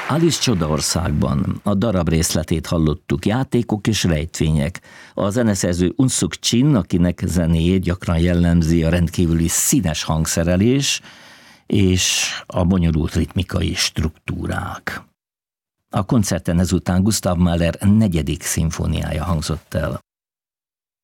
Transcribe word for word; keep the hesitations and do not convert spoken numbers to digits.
Alice Csodaországban a darab részletét hallottuk, játékok és rejtvények. A zeneszerző Unsuk Chin, akinek zenéjét gyakran jellemzi a rendkívüli színes hangszerelés és a bonyolult ritmikai struktúrák. A koncerten ezután Gustav Mahler negyedik szimfóniája hangzott el.